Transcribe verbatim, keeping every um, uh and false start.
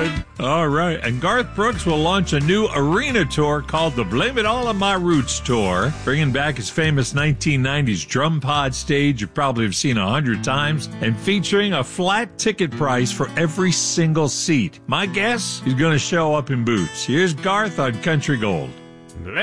good. All right. And Garth Brooks will launch a new arena tour called the Blame It All on My Roots Tour, bringing back his famous nineteen nineties drum pod stage you probably have seen a hundred times, and featuring a flat ticket price for every single seat. My guess, he's going to show up in boots. Here's Garth on Country Gold.